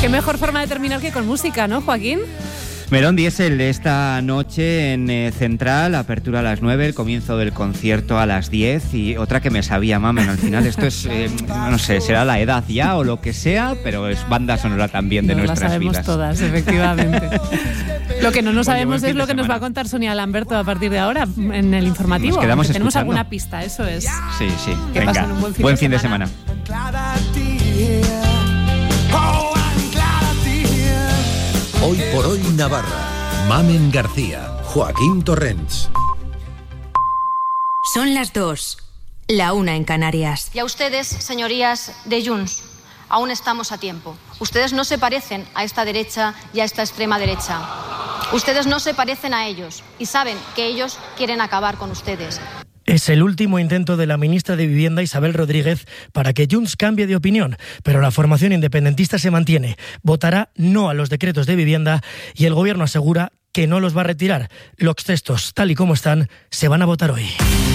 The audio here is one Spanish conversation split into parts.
Qué mejor forma de terminar que con música, ¿no, Joaquín? Melón Diesel esta noche en Central, apertura a las 9, el comienzo del concierto a las 10 y otra que me sabía Mamen. Al final esto es, no sé, será la edad ya o lo que sea, pero es banda sonora también de nuestras vidas. Las sabemos todas, efectivamente. Lo que no sabemos es lo que nos va a contar Sonia Lamberto a partir de ahora en el informativo. Nos quedamos tenemos escuchando. Alguna pista, eso es. Sí. Que Venga, pasen un buen fin de semana. Hoy por hoy Navarra. Mamen García, Joaquín Torrents. Son las 2, la 1 en Canarias. Y a ustedes, señorías de Junts, aún estamos a tiempo. Ustedes no se parecen a esta derecha y a esta extrema derecha. Ustedes no se parecen a ellos y saben que ellos quieren acabar con ustedes. Es el último intento de la ministra de Vivienda, Isabel Rodríguez, para que Junts cambie de opinión, pero la formación independentista se mantiene. Votará no a los decretos de vivienda y el gobierno asegura que no los va a retirar. Los textos, tal y como están, se van a votar hoy.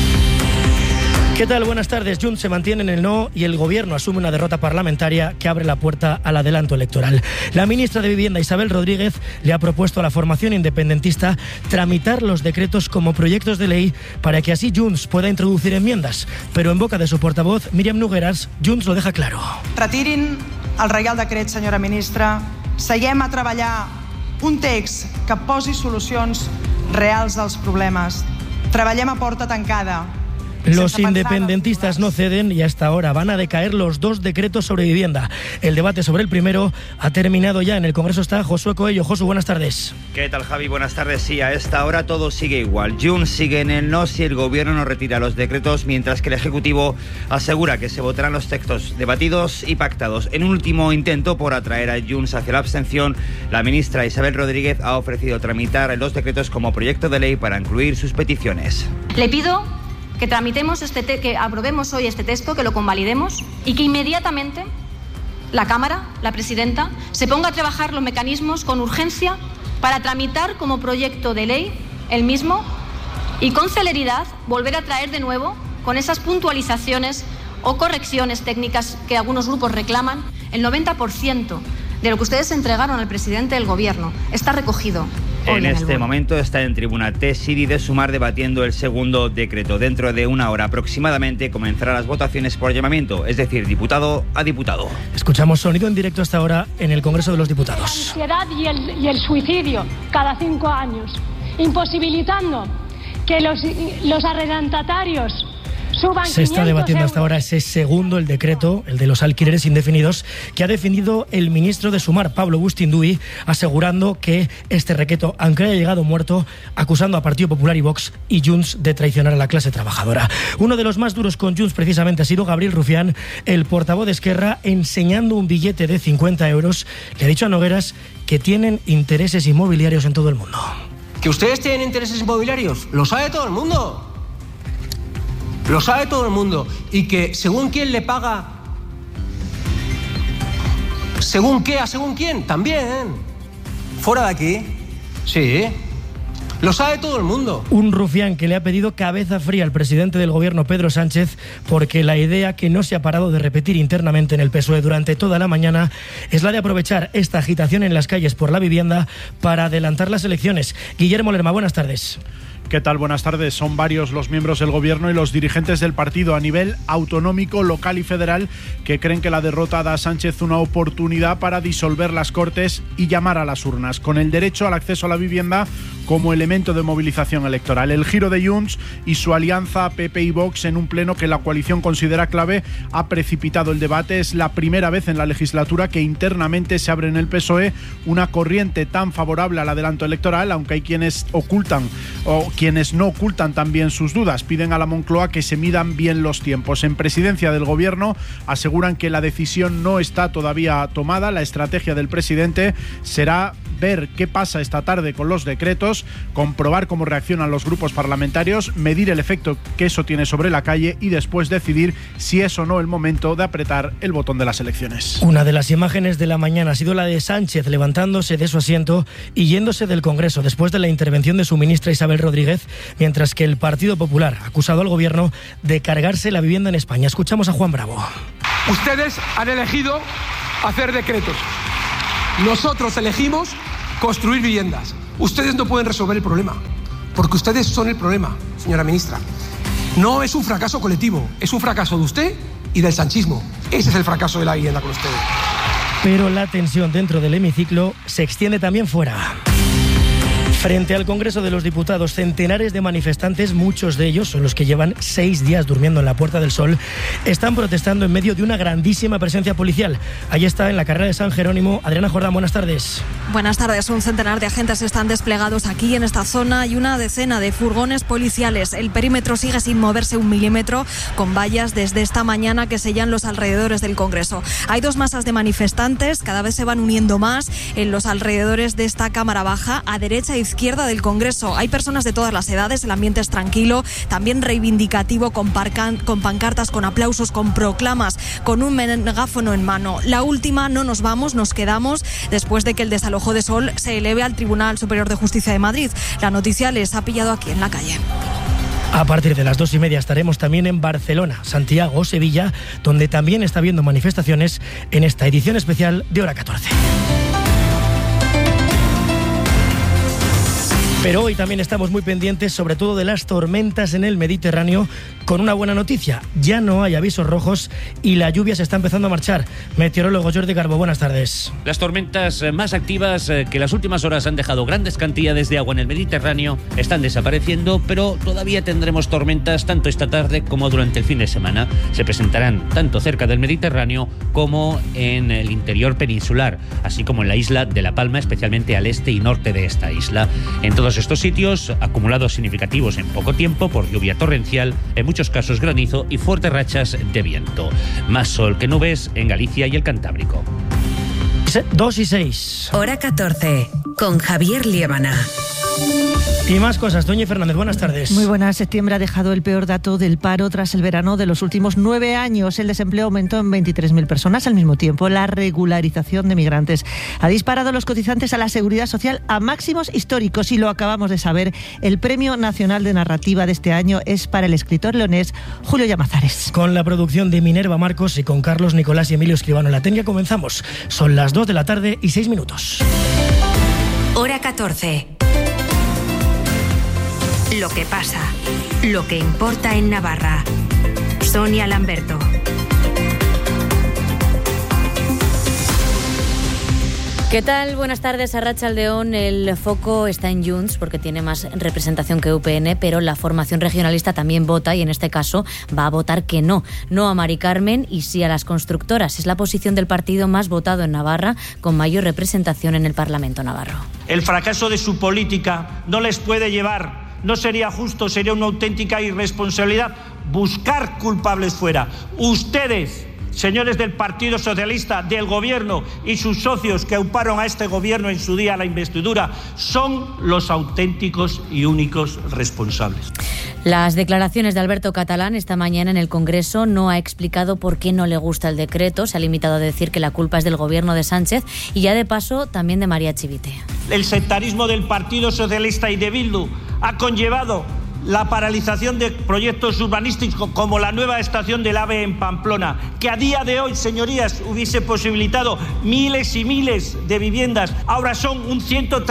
¿Qué tal? Buenas tardes. Junts se mantiene en el no y el gobierno asume una derrota parlamentaria que abre la puerta al adelanto electoral. La ministra de Vivienda, Isabel Rodríguez, le ha propuesto a la formación independentista tramitar los decretos como proyectos de ley para que así Junts pueda introducir enmiendas. Pero en boca de su portavoz, Míriam Nogueras, Junts lo deja claro. Retirin el Reial Decret, senyora ministra. Seguem a treballar un text que posi solucions reals als problemes. Treballem a porta tancada. Los independentistas no ceden y hasta ahora van a decaer los dos decretos sobre vivienda. El debate sobre el primero ha terminado ya. En el Congreso está Josué Coello. Josu, buenas tardes. ¿Qué tal, Javi? Buenas tardes. Sí, a esta hora todo sigue igual. Junts sigue en el no si el gobierno no retira los decretos, mientras que el Ejecutivo asegura que se votarán los textos debatidos y pactados. En un último intento por atraer a Junts hacia la abstención, la ministra Isabel Rodríguez ha ofrecido tramitar los decretos como proyecto de ley para incluir sus peticiones. Le pido que tramitemos que aprobemos hoy este texto, que lo convalidemos y que inmediatamente la Cámara, la presidenta, se ponga a trabajar los mecanismos con urgencia para tramitar como proyecto de ley el mismo y con celeridad volver a traer de nuevo con esas puntualizaciones o correcciones técnicas que algunos grupos reclaman. El 90% de lo que ustedes entregaron al presidente del gobierno está recogido. En este momento está en tribuna Tesiri de Sumar debatiendo el segundo decreto. Dentro de una hora aproximadamente comenzarán las votaciones por llamamiento, es decir, diputado a diputado. Escuchamos sonido en directo hasta ahora en el Congreso de los Diputados. La ansiedad y el suicidio cada 5 años, imposibilitando que los arrendatarios suban. Se está debatiendo hasta ahora ese segundo, el decreto, el de los alquileres indefinidos, que ha defendido el ministro de Sumar, Pablo Bustinduy, asegurando que este decreto, aunque haya llegado muerto, acusando a Partido Popular y Vox y Junts de traicionar a la clase trabajadora. Uno de los más duros con Junts precisamente ha sido Gabriel Rufián, el portavoz de Esquerra, enseñando un billete de 50 euros. Le ha dicho a Nogueras que tienen intereses inmobiliarios en todo el mundo. ¿Que ustedes tienen intereses inmobiliarios? Lo sabe todo el mundo. Lo sabe todo el mundo. Y que según quién le paga, según qué, a según quién, también. Fuera de aquí. Sí. Lo sabe todo el mundo. Un Rufián que le ha pedido cabeza fría al presidente del gobierno, Pedro Sánchez, porque la idea que no se ha parado de repetir internamente en el PSOE durante toda la mañana es la de aprovechar esta agitación en las calles por la vivienda para adelantar las elecciones. Guillermo Lerma, buenas tardes. ¿Qué tal? Buenas tardes. Son varios los miembros del gobierno y los dirigentes del partido a nivel autonómico, local y federal que creen que la derrota da a Sánchez una oportunidad para disolver las Cortes y llamar a las urnas, con el derecho al acceso a la vivienda como elemento de movilización electoral. El giro de Junts y su alianza PP y Vox en un pleno que la coalición considera clave ha precipitado el debate. Es la primera vez en la legislatura que internamente se abre en el PSOE una corriente tan favorable al adelanto electoral, aunque hay quienes no ocultan también sus dudas. Piden a la Moncloa que se midan bien los tiempos. En presidencia del gobierno aseguran que la decisión no está todavía tomada. La estrategia del presidente será ver qué pasa esta tarde con los decretos, comprobar cómo reaccionan los grupos parlamentarios, medir el efecto que eso tiene sobre la calle y después decidir si es o no el momento de apretar el botón de las elecciones. Una de las imágenes de la mañana ha sido la de Sánchez levantándose de su asiento y yéndose del Congreso después de la intervención de su ministra Isabel Rodríguez, mientras que el Partido Popular ha acusado al gobierno de cargarse la vivienda en España. Escuchamos a Juan Bravo. Ustedes han elegido hacer decretos. Nosotros elegimos construir viviendas. Ustedes no pueden resolver el problema, porque ustedes son el problema, señora ministra. No es un fracaso colectivo, es un fracaso de usted y del sanchismo. Ese es el fracaso de la vivienda con ustedes. Pero la tensión dentro del hemiciclo se extiende también fuera. Frente al Congreso de los Diputados, centenares de manifestantes, muchos de ellos son los que llevan 6 días durmiendo en la Puerta del Sol, están protestando en medio de una grandísima presencia policial. Allí está, en la carrera de San Jerónimo. Adriana Jordán, buenas tardes. Buenas tardes. Un centenar de agentes están desplegados aquí en esta zona y una decena de furgones policiales. El perímetro sigue sin moverse un milímetro, con vallas desde esta mañana que sellan los alrededores del Congreso. Hay 2 masas de manifestantes, cada vez se van uniendo más en los alrededores de esta Cámara Baja, a derecha e izquierda del Congreso. Hay personas de todas las edades, el ambiente es tranquilo, también reivindicativo, con pancartas, con aplausos, con proclamas, con un megáfono en mano. La última: no nos vamos, nos quedamos, después de que el desalojo de Sol se eleve al Tribunal Superior de Justicia de Madrid. La noticia les ha pillado aquí en la calle. A partir de las 2:30 estaremos también en Barcelona, Santiago o Sevilla, donde también está habiendo manifestaciones en esta edición especial de Hora 14. Pero hoy también estamos muy pendientes, sobre todo de las tormentas en el Mediterráneo, con una buena noticia: ya no hay avisos rojos y la lluvia se está empezando a marchar. Meteorólogo Jordi Garbo, buenas tardes. Las tormentas más activas, que en las últimas horas han dejado grandes cantidades de agua en el Mediterráneo, están desapareciendo, pero todavía tendremos tormentas tanto esta tarde como durante el fin de semana. Se presentarán tanto cerca del Mediterráneo como en el interior peninsular, así como en la isla de La Palma, especialmente al este y norte de esta isla. En todos estos sitios, acumulados significativos en poco tiempo por lluvia torrencial, en muchos casos granizo y fuertes rachas de viento. Más sol que nubes en Galicia y el Cantábrico. 2:06. Hora 14, con Javier Liébana. Y más cosas. Doña Fernández, buenas tardes. Muy buenas. Septiembre ha dejado el peor dato del paro tras el verano de los últimos 9 años. El desempleo aumentó en 23.000 personas. Al mismo tiempo, la regularización de migrantes ha disparado los cotizantes a la Seguridad Social a máximos históricos. Y lo acabamos de saber, el Premio Nacional de Narrativa de este año es para el escritor leonés Julio Llamazares. Con la producción de Minerva Marcos y con Carlos Nicolás y Emilio Escribano en la técnica comenzamos. Son las 2 de la tarde y 6 minutos. Hora 14. Lo que pasa, lo que importa en Navarra. Sonia Lamberto. ¿Qué tal? Buenas tardes, Arratsaldeon. El foco está en Junts porque tiene más representación que UPN, pero la formación regionalista también vota y en este caso va a votar que no. No a Mari Carmen y sí a las constructoras. Es la posición del partido más votado en Navarra, con mayor representación en el Parlamento navarro. El fracaso de su política no les puede llevar. No sería justo, sería una auténtica irresponsabilidad buscar culpables fuera. Ustedes, señores del Partido Socialista, del Gobierno y sus socios que auparon a este Gobierno en su día a la investidura, son los auténticos y únicos responsables. Las declaraciones de Alberto Catalán esta mañana en el Congreso: no ha explicado por qué no le gusta el decreto, se ha limitado a decir que la culpa es del Gobierno de Sánchez y ya de paso también de María Chivite. El sectarismo del Partido Socialista y de Bildu ha conllevado la paralización de proyectos urbanísticos como la nueva estación del AVE en Pamplona, que a día de hoy, señorías, hubiese posibilitado miles y miles de viviendas. Ahora son un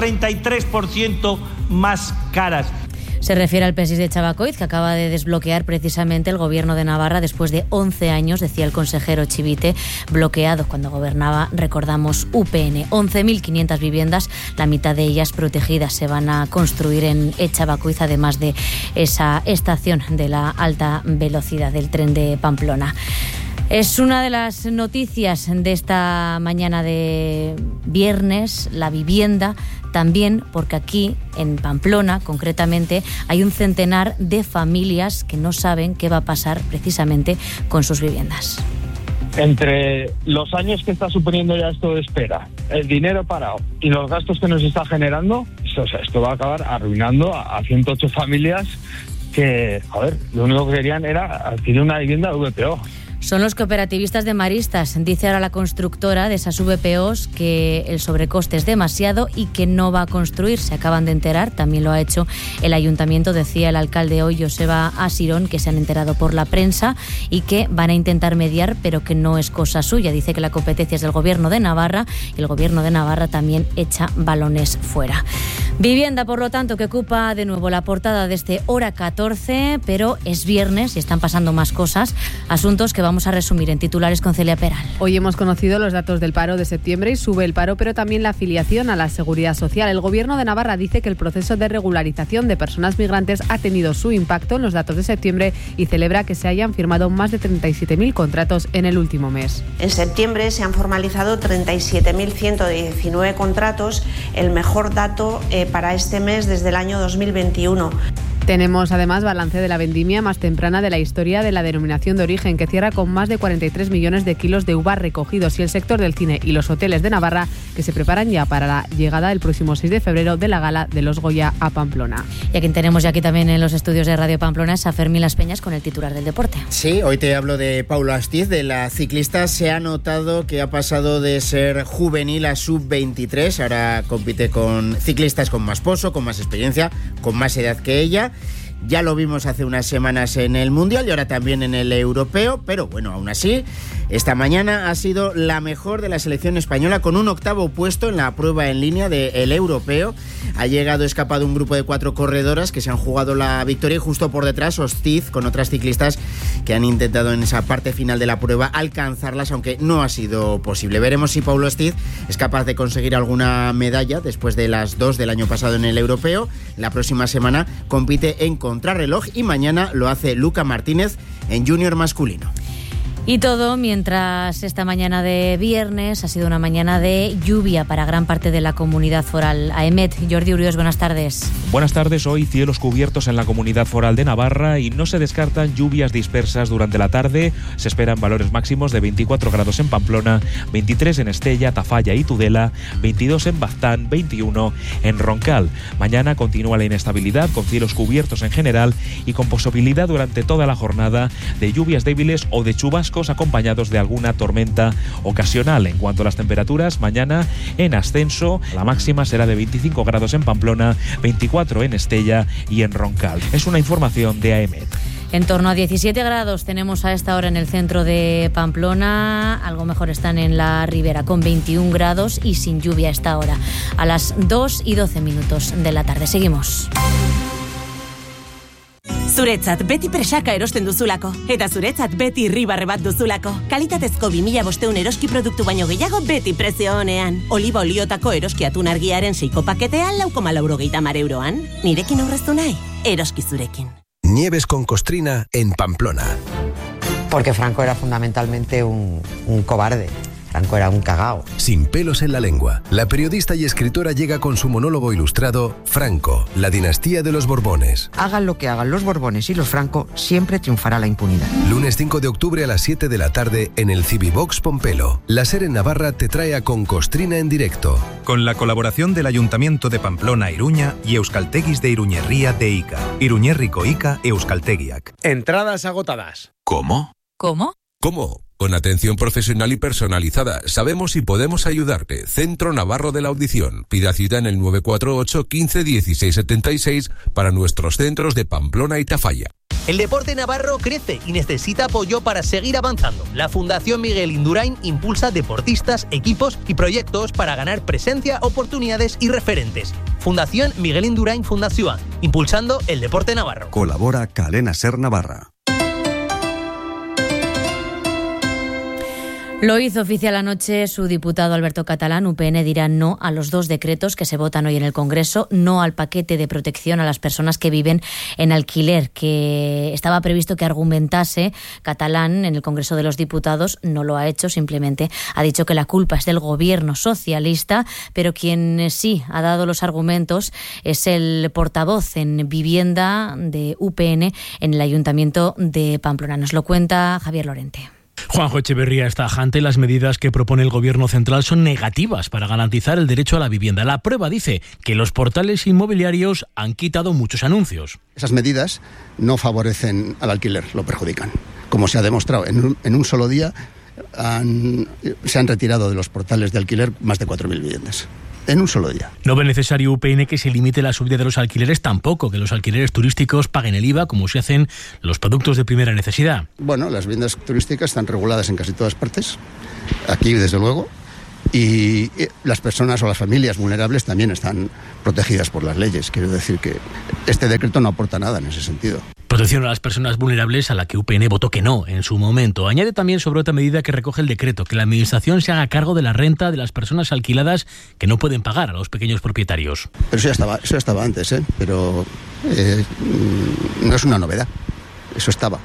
133% más caras. Se refiere al PESIS de Chabacoiz, que acaba de desbloquear precisamente el Gobierno de Navarra después de 11 años, decía el consejero Chivite, bloqueado cuando gobernaba, recordamos, UPN. 11.500 viviendas, la mitad de ellas protegidas, se van a construir en Chabacoiz, además de esa estación de la alta velocidad del tren de Pamplona. Es una de las noticias de esta mañana de viernes, la vivienda, también porque aquí en Pamplona, concretamente, hay un centenar de familias que no saben qué va a pasar precisamente con sus viviendas. Entre los años que está suponiendo ya esto de espera, el dinero parado y los gastos que nos está generando, esto va a acabar arruinando a 108 familias que, lo único que querían era adquirir una vivienda de VPO. Son los cooperativistas de maristas. Dice ahora la constructora de esas VPOs que el sobrecoste es demasiado y que no va a construir. Se acaban de enterar, también lo ha hecho el ayuntamiento, decía el alcalde hoy, Joseba Asirón, que se han enterado por la prensa y que van a intentar mediar, pero que no es cosa suya. Dice que la competencia es del Gobierno de Navarra y el Gobierno de Navarra también echa balones fuera. Vivienda, por lo tanto, que ocupa de nuevo la portada de este Hora 14, pero es viernes y están pasando más cosas, asuntos que vamos a resumir en titulares con Celia Peral. Hoy hemos conocido los datos del paro de septiembre y sube el paro, pero también la afiliación a la Seguridad Social. El Gobierno de Navarra dice que el proceso de regularización de personas migrantes ha tenido su impacto en los datos de septiembre y celebra que se hayan firmado más de 37.000 contratos en el último mes. En septiembre se han formalizado 37.119 contratos, el mejor dato para este mes desde el año 2021. Tenemos además balance de la vendimia más temprana de la historia de la denominación de origen, que cierra con más de 43 millones de kilos de uva recogidos, y el sector del cine y los hoteles de Navarra que se preparan ya para la llegada el próximo 6 de febrero de la gala de los Goya a Pamplona. Y a quien tenemos ya aquí también en los estudios de Radio Pamplona es a Fermín Las Peñas con el titular del deporte. Sí, hoy te hablo de Paula Astiz, de la ciclista. Se ha notado que ha pasado de ser juvenil a sub-23, ahora compite con ciclistas con más poso, con más experiencia, con más edad que ella. Ya lo vimos hace unas semanas en el Mundial y ahora también en el Europeo, pero bueno, aún así, esta mañana ha sido la mejor de la selección española con un 8º puesto en la prueba en línea del Europeo. Ha llegado escapado un grupo de 4 corredoras que se han jugado la victoria y justo por detrás Astiz con otras ciclistas que han intentado en esa parte final de la prueba alcanzarlas, aunque no ha sido posible. Veremos si Paula Astiz es capaz de conseguir alguna medalla después de las 2 del año pasado en el Europeo. La próxima semana compite en contrarreloj y mañana lo hace Luca Martínez en junior masculino. Y todo mientras esta mañana de viernes ha sido una mañana de lluvia para gran parte de la comunidad foral. AEMET, Jordi Urios, buenas tardes. Buenas tardes. Hoy cielos cubiertos en la comunidad foral de Navarra y no se descartan lluvias dispersas durante la tarde. Se esperan valores máximos de 24 grados en Pamplona, 23 en Estella, Tafalla y Tudela, 22 en Baztán, 21 en Roncal. Mañana continúa la inestabilidad con cielos cubiertos en general y con posibilidad durante toda la jornada de lluvias débiles o de chubascos acompañados de alguna tormenta ocasional. En cuanto a las temperaturas, mañana en ascenso, la máxima será de 25 grados en Pamplona, 24 en Estella y en Roncal. Es una información de AEMET. En torno a 17 grados tenemos a esta hora en el centro de Pamplona. Algo mejor están en la ribera con 21 grados y sin lluvia a esta hora. A las 2:12 de la tarde. Seguimos. Zuretzat beti presaka erosten duzulako. Eta zuretzat beti irribarre bat duzulako. Kalitatezko 2500 eroski produktu baino gehiago beti prezio honean. Oliba oliotako eroski atun argiaren 6 paketea 4,90 euroan. Nirekin aurreztu nahi? Eroski zurekin. Nieves con Costrina en Pamplona. Porque Franco era fundamentalmente un cobarde. Franco era un cagao. Sin pelos en la lengua, la periodista y escritora llega con su monólogo ilustrado Franco, la dinastía de los Borbones. Hagan lo que hagan los Borbones y los Franco, siempre triunfará la impunidad. Lunes 5 de octubre a las 7 de la tarde en el Civivox Pompelo. La SER en Navarra te trae a Con Costrina en directo. Con la colaboración del Ayuntamiento de Pamplona Iruña y Euskalteguis de Iruñerría de Ica. Iruñerriko Ica Euskaltegiak. Entradas agotadas. ¿Cómo? ¿Cómo? ¿Cómo? Con atención profesional y personalizada. Sabemos si podemos ayudarte. Centro Navarro de la Audición. Pida cita en el 948 15 16 76 para nuestros centros de Pamplona y Tafalla. El deporte navarro crece y necesita apoyo para seguir avanzando. La Fundación Miguel Indurain impulsa deportistas, equipos y proyectos para ganar presencia, oportunidades y referentes. Fundación Miguel Indurain Fundación, impulsando el deporte navarro. Colabora Cadena Ser Navarra. Lo hizo oficial anoche su diputado Alberto Catalán. UPN dirá no a los 2 decretos que se votan hoy en el Congreso, no al paquete de protección a las personas que viven en alquiler, que estaba previsto que argumentase Catalán en el Congreso de los Diputados. No lo ha hecho, simplemente ha dicho que la culpa es del gobierno socialista, pero quien sí ha dado los argumentos es el portavoz en vivienda de UPN en el Ayuntamiento de Pamplona. Nos lo cuenta Javier Lorente. Juanjo Echeverría está tajante. Las medidas que propone el Gobierno central son negativas para garantizar el derecho a la vivienda. La prueba dice que los portales inmobiliarios han quitado muchos anuncios. Esas medidas no favorecen al alquiler, lo perjudican. Como se ha demostrado, en un solo día se han retirado de los portales de alquiler más de 4.000 viviendas. En un solo día. No ve necesario UPN que se limite la subida de los alquileres, tampoco que los alquileres turísticos paguen el IVA como se hacen los productos de primera necesidad. Bueno, las viviendas turísticas están reguladas en casi todas partes, aquí desde luego, y las personas o las familias vulnerables también están protegidas por las leyes. Quiero decir que este decreto no aporta nada en ese sentido. Protección a las personas vulnerables, a la que UPN votó que no en su momento. Añade también sobre otra medida que recoge el decreto, que la Administración se haga cargo de la renta de las personas alquiladas que no pueden pagar a los pequeños propietarios. Pero eso ya estaba antes, pero no es una novedad, eso estaba.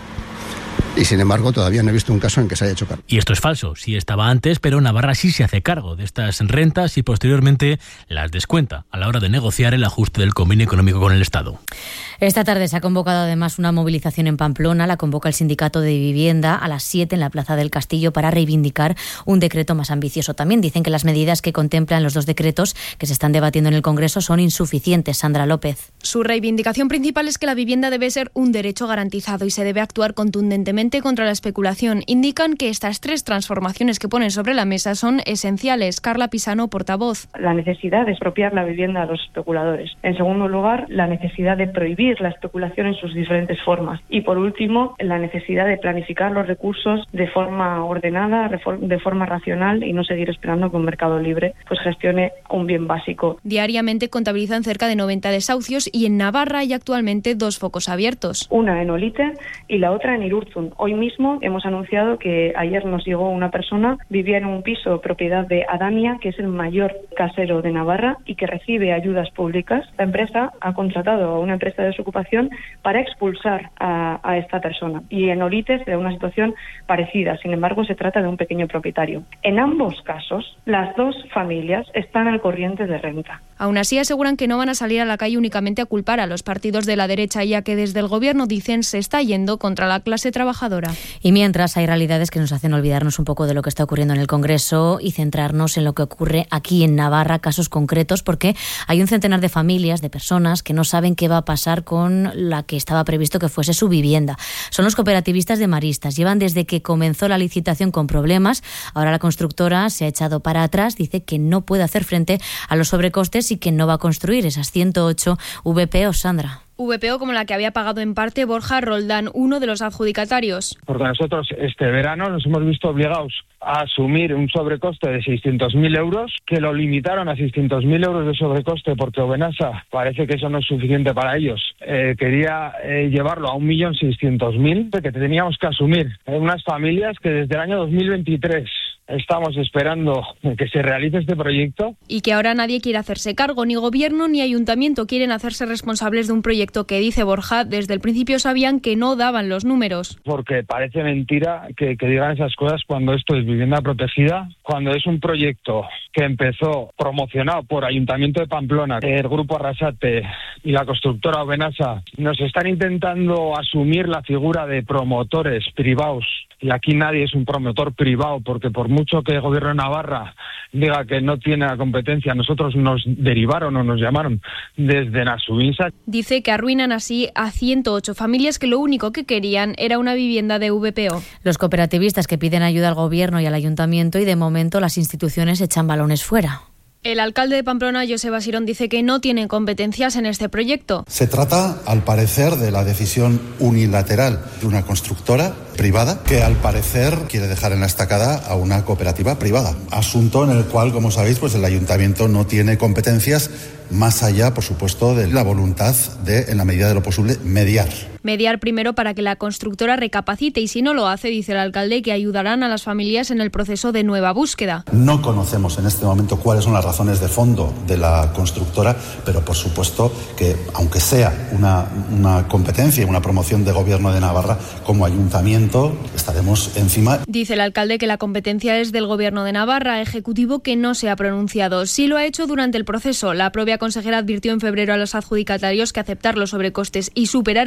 Y sin embargo todavía no he visto un caso en que se haya hecho cargo. Y esto es falso, sí estaba antes, pero Navarra sí se hace cargo de estas rentas y posteriormente las descuenta a la hora de negociar el ajuste del convenio económico con el Estado. Esta tarde se ha convocado además una movilización en Pamplona. La convoca el Sindicato de Vivienda a las 7 en la Plaza del Castillo para reivindicar un decreto más ambicioso. También dicen que las medidas que contemplan los dos decretos que se están debatiendo en el Congreso son insuficientes. Sandra López. Su reivindicación principal es que la vivienda debe ser un derecho garantizado y se debe actuar contundentemente contra la especulación. Indican que estas tres transformaciones que ponen sobre la mesa son esenciales. Carla Pisano, portavoz. La necesidad de expropiar la vivienda a los especuladores. En segundo lugar, la necesidad de prohibir la especulación en sus diferentes formas. Y por último, la necesidad de planificar los recursos de forma ordenada, de forma racional y no seguir esperando que un mercado libre pues gestione un bien básico. Diariamente contabilizan cerca de 90 desahucios y en Navarra hay actualmente 2 focos abiertos. Una en Olite y la otra en Irurzun. Hoy mismo hemos anunciado que ayer nos llegó una persona, vivía en un piso propiedad de Adania, que es el mayor casero de Navarra y que recibe ayudas públicas. La empresa ha contratado a una empresa de ocupación para expulsar a esta persona. Y en Olite se da una situación parecida, sin embargo se trata de un pequeño propietario. En ambos casos, las dos familias están al corriente de renta. Aún así aseguran que no van a salir a la calle únicamente a culpar a los partidos de la derecha, ya que desde el Gobierno dicen se está yendo contra la clase trabajadora. Y mientras hay realidades que nos hacen olvidarnos un poco de lo que está ocurriendo en el Congreso y centrarnos en lo que ocurre aquí en Navarra, casos concretos, porque hay un centenar de familias, de personas que no saben qué va a pasar con la que estaba previsto que fuese su vivienda. Son los cooperativistas de maristas. Llevan desde que comenzó la licitación con problemas. Ahora la constructora se ha echado para atrás, dice que no puede hacer frente a los sobrecostes y que no va a construir esas 108 VPO. Sandra. VPO como la que había pagado en parte Borja Roldán, uno de los adjudicatarios. Porque nosotros este verano nos hemos visto obligados a asumir un sobrecoste de 600.000 euros, que lo limitaron a 600.000 euros de sobrecoste porque Obenasa parece que eso no es suficiente para ellos. Quería llevarlo a 1.600.000 que teníamos que asumir. Unas familias que desde el año 2023 estamos esperando que se realice este proyecto. Y que ahora nadie quiere hacerse cargo, ni gobierno ni ayuntamiento quieren hacerse responsables de un proyecto que, dice Borja, desde el principio sabían que no daban los números. Porque parece mentira que digan esas cosas cuando esto es vivienda protegida, cuando es un proyecto que empezó promocionado por Ayuntamiento de Pamplona, el Grupo Arrasate y la constructora Obenasa. Nos están intentando asumir la figura de promotores privados. Y aquí nadie es un promotor privado, porque por mucho que el Gobierno de Navarra diga que no tiene la competencia, nosotros nos derivaron o nos llamaron desde Nasubinsa. Dice que arruinan así a 108 familias que lo único que querían era una vivienda de VPO. Los cooperativistas que piden ayuda al Gobierno y al Ayuntamiento y de momento las instituciones echan balones fuera. El alcalde de Pamplona, Joseba Sirón, dice que no tienen competencias en este proyecto. Se trata, al parecer, de la decisión unilateral de una constructora privada que, al parecer, quiere dejar en la estacada a una cooperativa privada. Asunto en el cual, como sabéis, pues el ayuntamiento no tiene competencias más allá, por supuesto, de la voluntad de, en la medida de lo posible, mediar. Mediar primero para que la constructora recapacite y si no lo hace, dice el alcalde, que ayudarán a las familias en el proceso de nueva búsqueda. No conocemos en este momento cuáles son las razones de fondo de la constructora, pero por supuesto que, aunque sea una competencia y una promoción de Gobierno de Navarra, como ayuntamiento estaremos encima. Dice el alcalde que la competencia es del Gobierno de Navarra, ejecutivo que no se ha pronunciado. Sí lo ha hecho durante el proceso. La propia consejera advirtió en febrero a los adjudicatarios que aceptar los sobrecostes y superar el precio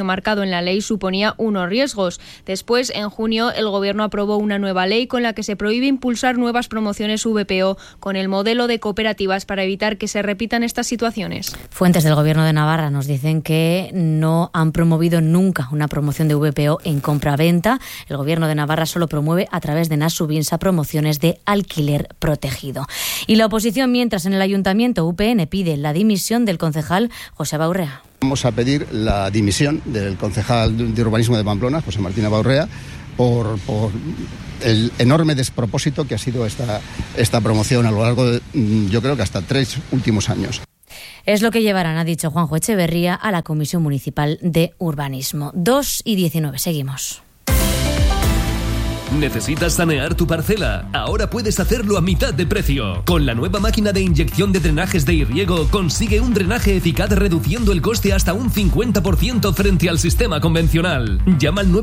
marcado en la ley suponía unos riesgos. Después, en junio, el Gobierno aprobó una nueva ley con la que se prohíbe impulsar nuevas promociones VPO con el modelo de cooperativas para evitar que se repitan estas situaciones. Fuentes del Gobierno de Navarra nos dicen que no han promovido nunca una promoción de VPO en compra-venta. El Gobierno de Navarra solo promueve a través de Nasubinsa promociones de alquiler protegido. Y la oposición, mientras en el Ayuntamiento UPN pide la dimisión del concejal José Baurrea. Vamos a pedir la dimisión del concejal de urbanismo de Pamplona, José Martín Baurrea, por el enorme despropósito que ha sido esta promoción a lo largo de, yo creo que hasta 3 últimos años. Es lo que llevarán, ha dicho Juanjo Echeverría, a la Comisión Municipal de Urbanismo. 2:19, seguimos. ¿Necesitas sanear tu parcela? Ahora puedes hacerlo a mitad de precio. Con la nueva máquina de inyección de drenajes de Irriego consigue un drenaje eficaz reduciendo el coste hasta un 50% frente al sistema convencional. Llama al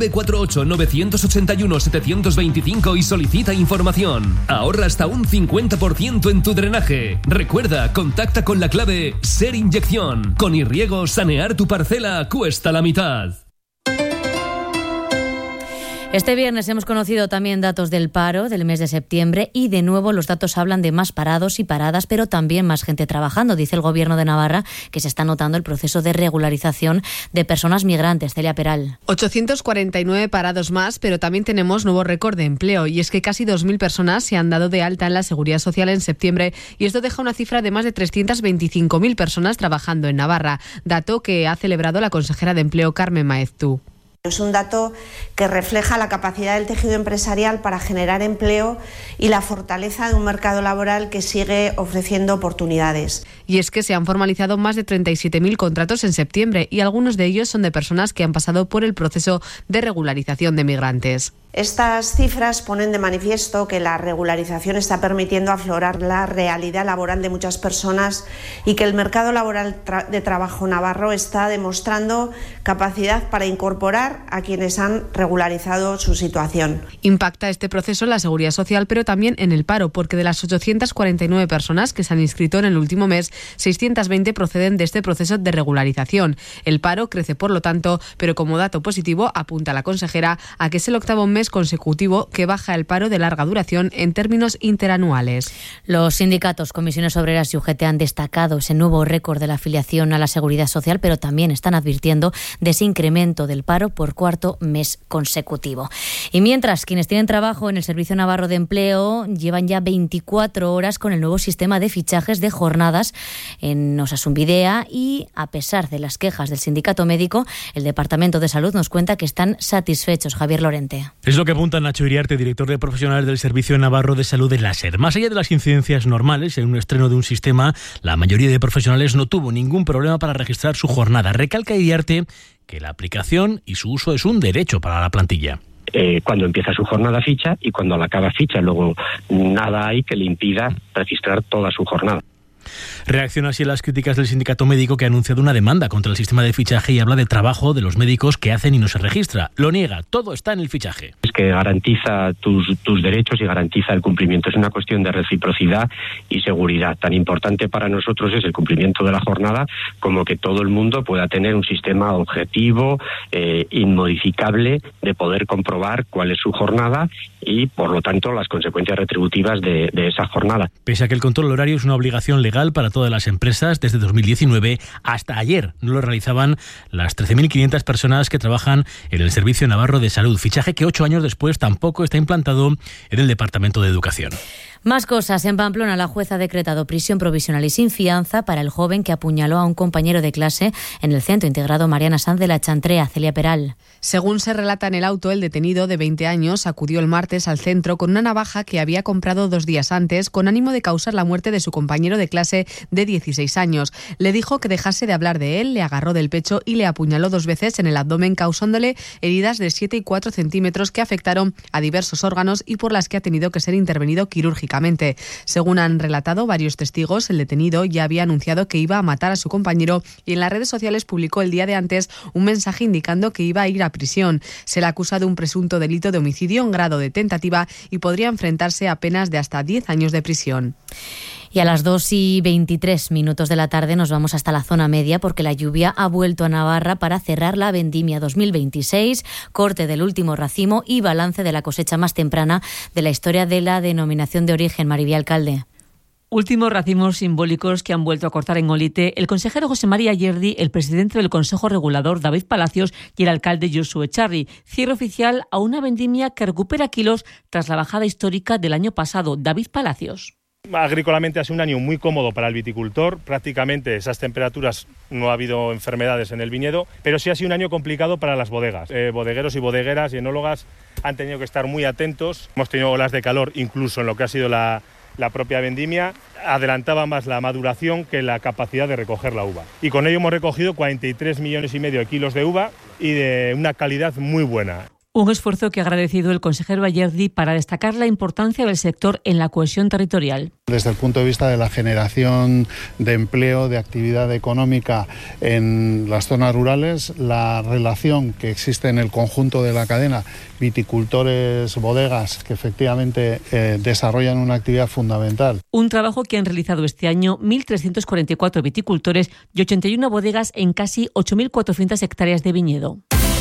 948-981-725 y solicita información. Ahorra hasta un 50% en tu drenaje. Recuerda, contacta con la clave SER Inyección. Con Irriego, sanear tu parcela cuesta la mitad. Este viernes hemos conocido también datos del paro del mes de septiembre y de nuevo los datos hablan de más parados y paradas, pero también más gente trabajando. Dice el Gobierno de Navarra que se está notando el proceso de regularización de personas migrantes. Celia Peral. 849 parados más, pero también tenemos nuevo récord de empleo y es que casi 2.000 personas se han dado de alta en la Seguridad Social en septiembre y esto deja una cifra de más de 325.000 personas trabajando en Navarra, dato que ha celebrado la consejera de Empleo Carmen Maeztu. Es un dato que refleja la capacidad del tejido empresarial para generar empleo y la fortaleza de un mercado laboral que sigue ofreciendo oportunidades. Y es que se han formalizado más de 37.000 contratos en septiembre y algunos de ellos son de personas que han pasado por el proceso de regularización de migrantes. Estas cifras ponen de manifiesto que la regularización está permitiendo aflorar la realidad laboral de muchas personas y que el mercado laboral de trabajo navarro está demostrando capacidad para incorporar a quienes han regularizado su situación. Impacta este proceso en la Seguridad Social, pero también en el paro, porque de las 849 personas que se han inscrito en el último mes, 620 proceden de este proceso de regularización. El paro crece, por lo tanto, pero como dato positivo, apunta la consejera a que es el 8º mes consecutivo que baja el paro de larga duración en términos interanuales. Los sindicatos, comisiones obreras y UGT han destacado ese nuevo récord de la afiliación a la Seguridad Social, pero también están advirtiendo de ese incremento del paro por 4º mes consecutivo. Y mientras quienes tienen trabajo en el Servicio Navarro de Empleo llevan ya 24 horas con el nuevo sistema de fichajes de jornadas en Osasun Bidea y a pesar de las quejas del sindicato médico, el Departamento de Salud nos cuenta que están satisfechos. Javier Lorente. Es lo que apunta Nacho Iriarte, director de profesionales del Servicio Navarro de Salud de la SER. Más allá de las incidencias normales en un estreno de un sistema, la mayoría de profesionales no tuvo ningún problema para registrar su jornada. Recalca Iriarte que la aplicación y su uso es un derecho para la plantilla. Cuando empieza su jornada ficha y cuando la acaba ficha. Luego nada hay que le impida registrar toda su jornada. Reacciona así a las críticas del sindicato médico que ha anunciado una demanda contra el sistema de fichaje y habla de trabajo de los médicos que hacen y no se registra. Lo niega, todo está en el fichaje. Es que garantiza tus derechos y garantiza el cumplimiento. Es una cuestión de reciprocidad y seguridad. Tan importante para nosotros es el cumplimiento de la jornada como que todo el mundo pueda tener un sistema objetivo, inmodificable, de poder comprobar cuál es su jornada y, por lo tanto, las consecuencias retributivas de esa jornada. Pese a que el control horario es una obligación legal para todas las empresas, desde 2019 hasta ayer no lo realizaban las 13.500 personas que trabajan en el Servicio Navarro de Salud. Fichaje que 8 años después tampoco está implantado en el Departamento de Educación. Más cosas. En Pamplona, la jueza ha decretado prisión provisional y sin fianza para el joven que apuñaló a un compañero de clase en el Centro Integrado Mariana Sanz de la Chantrea. Celia Peral. Según se relata en el auto, el detenido de 20 años acudió el martes al centro con una navaja que había comprado 2 días antes con ánimo de causar la muerte de su compañero de clase de 16 años. Le dijo que dejase de hablar de él, le agarró del pecho y le apuñaló 2 veces en el abdomen, causándole heridas de 7 y 4 centímetros que afectaron a diversos órganos y por las que ha tenido que ser intervenido quirúrgicamente. Según han relatado varios testigos, el detenido ya había anunciado que iba a matar a su compañero y en las redes sociales publicó el día de antes un mensaje indicando que iba a ir a prisión. Se le acusa de un presunto delito de homicidio en grado de tentativa y podría enfrentarse a penas de hasta 10 años de prisión. Y a las 2:23 de la tarde nos vamos hasta la zona media porque la lluvia ha vuelto a Navarra para cerrar la vendimia 2026, corte del último racimo y balance de la cosecha más temprana de la historia de la denominación de origen. Maribel Alcalde. Últimos racimos simbólicos que han vuelto a cortar en Olite el consejero José María Yerdi, el presidente del Consejo Regulador David Palacios y el alcalde Josu Echarri. Cierre oficial a una vendimia que recupera kilos tras la bajada histórica del año pasado. David Palacios. Agrícolamente ha sido un año muy cómodo para el viticultor, prácticamente esas temperaturas no ha habido enfermedades en el viñedo, pero sí ha sido un año complicado para las bodegas. Bodegueros y bodegueras y enólogas han tenido que estar muy atentos, hemos tenido olas de calor incluso en lo que ha sido la propia vendimia, adelantaba más la maduración que la capacidad de recoger la uva. Y con ello hemos recogido 43,5 millones de kilos de uva y de una calidad muy buena. Un esfuerzo que ha agradecido el consejero Ayerdi para destacar la importancia del sector en la cohesión territorial. Desde el punto de vista de la generación de empleo, de actividad económica en las zonas rurales, la relación que existe en el conjunto de la cadena, viticultores, bodegas, que efectivamente desarrollan una actividad fundamental. Un trabajo que han realizado este año 1.344 viticultores y 81 bodegas en casi 8.400 hectáreas de viñedo.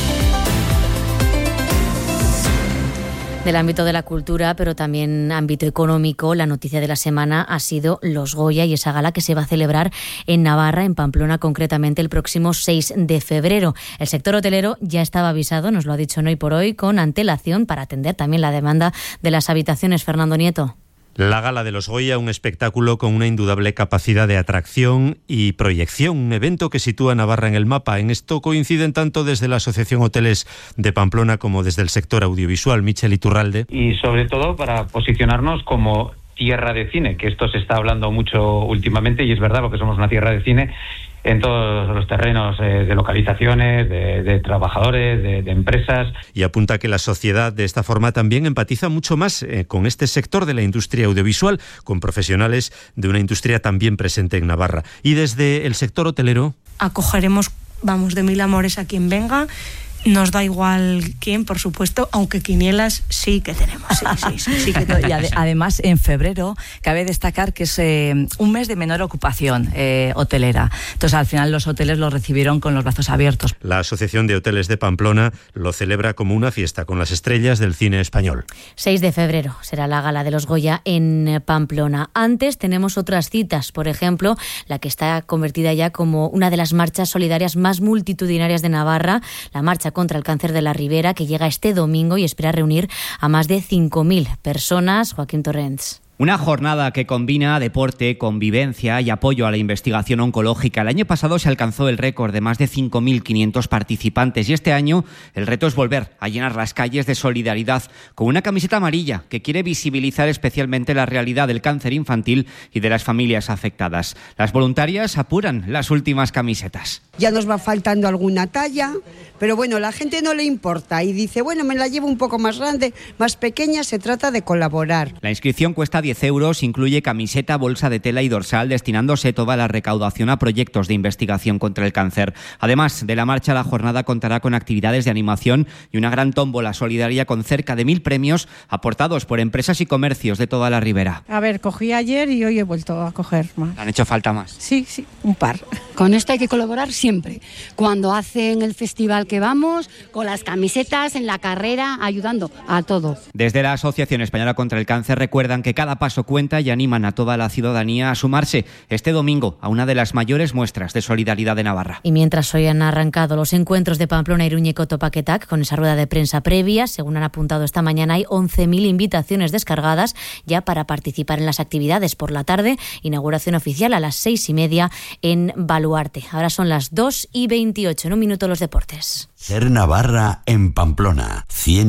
Del ámbito de la cultura, pero también ámbito económico, la noticia de la semana ha sido los Goya y esa gala que se va a celebrar en Navarra, en Pamplona, concretamente el próximo 6 de febrero. El sector hotelero ya estaba avisado, nos lo ha dicho Hoy por Hoy, con antelación para atender también la demanda de las habitaciones. Fernando Nieto. La Gala de los Goya, un espectáculo con una indudable capacidad de atracción y proyección, un evento que sitúa a Navarra en el mapa. En esto coinciden tanto desde la Asociación Hoteles de Pamplona como desde el sector audiovisual. Michel Iturralde. Y sobre todo para posicionarnos como tierra de cine, que esto se está hablando mucho últimamente y es verdad porque somos una tierra de cine en todos los terrenos de localizaciones, de trabajadores, de empresas. Y apunta que la sociedad de esta forma también empatiza mucho más con este sector de la industria audiovisual, con profesionales de una industria también presente en Navarra. Y desde el sector hotelero. Acogeremos, de mil amores a quien venga. Nos da igual quién, por supuesto, aunque quinielas sí que tenemos. Sí que y además, en febrero, cabe destacar que es un mes de menor ocupación hotelera. Entonces, al final, los hoteles lo recibieron con los brazos abiertos. La Asociación de Hoteles de Pamplona lo celebra como una fiesta con las estrellas del cine español. 6 de febrero será la Gala de los Goya en Pamplona. Antes tenemos otras citas, por ejemplo, la que está convertida ya como una de las marchas solidarias más multitudinarias de Navarra, la Marcha contra el Cáncer de la Ribera, que llega este domingo y espera reunir a más de 5.000 personas. Joaquín Torrents. Una jornada que combina deporte, convivencia y apoyo a la investigación oncológica. El año pasado se alcanzó el récord de más de 5.500 participantes y este año el reto es volver a llenar las calles de solidaridad con una camiseta amarilla que quiere visibilizar especialmente la realidad del cáncer infantil y de las familias afectadas. Las voluntarias apuran las últimas camisetas. Ya nos va faltando alguna talla, pero bueno, la gente no le importa y dice, bueno, me la llevo un poco más grande, más pequeña, se trata de colaborar. La inscripción cuesta 10 euros, incluye camiseta, bolsa de tela y dorsal, destinándose toda la recaudación a proyectos de investigación contra el cáncer. Además de la marcha, la jornada contará con actividades de animación y una gran tómbola solidaria con cerca de 1.000 premios aportados por empresas y comercios de toda la ribera. A ver, cogí ayer y hoy he vuelto a coger más. ¿Han hecho falta más? Sí, un par. Con esto hay que colaborar siempre. Cuando hacen el festival que vamos, con las camisetas, en la carrera, ayudando a todo. Desde la Asociación Española contra el Cáncer recuerdan que cada paso cuenta y animan a toda la ciudadanía a sumarse este domingo a una de las mayores muestras de solidaridad de Navarra. Y mientras hoy han arrancado los encuentros de Pamplona, Iruña y Cotopaxi, con esa rueda de prensa previa, según han apuntado esta mañana, hay 11.000 invitaciones descargadas ya para participar en las actividades. Por la tarde, inauguración oficial a las 6:30 en Baluarte. Ahora son las 2:28. En un minuto los deportes. Ser Navarra en Pamplona,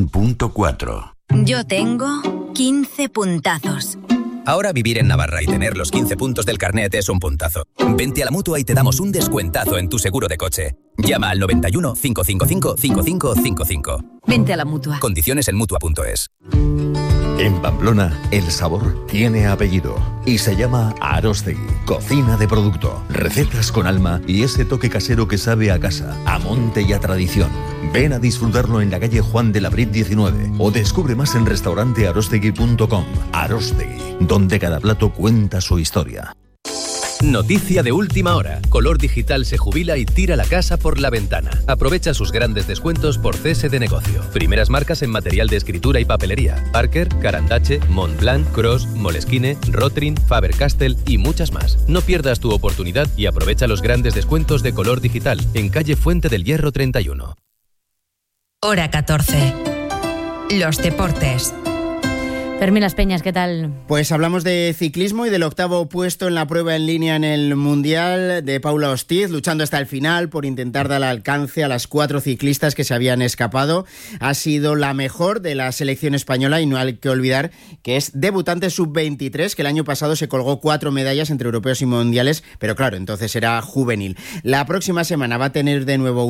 100.4. Yo tengo 15 puntazos. Ahora vivir en Navarra y tener los 15 puntos del carnet es un puntazo. Vente a la Mutua y te damos un descuentazo en tu seguro de coche. Llama al 91 555 5555. Vente a la Mutua. Condiciones en Mutua.es. En Pamplona, el sabor tiene apellido y se llama Aróstegui. Cocina de producto, recetas con alma y ese toque casero que sabe a casa, a monte y a tradición. Ven a disfrutarlo en la calle Juan de la Brit 19 o descubre más en restaurantearostegui.com. Aróstegui, donde cada plato cuenta su historia. Noticia de última hora. Color Digital se jubila y tira la casa por la ventana. Aprovecha sus grandes descuentos por cese de negocio. Primeras marcas en material de escritura y papelería. Parker, Carandache, Montblanc, Cross, Moleskine, Rotring, Faber-Castell y muchas más. No pierdas tu oportunidad y aprovecha los grandes descuentos de Color Digital en calle Fuente del Hierro 31. Hora 14. Los deportes. Fermín Las Peñas, ¿qué tal? Pues hablamos de ciclismo y del 8º puesto en la prueba en línea en el Mundial de Paula Hostiz, luchando hasta el final por intentar dar alcance a las 4 ciclistas que se habían escapado. Ha sido la mejor de la selección española y no hay que olvidar que es debutante sub-23, que el año pasado se colgó 4 medallas entre europeos y mundiales, pero claro, entonces era juvenil. La próxima semana va a tener de nuevo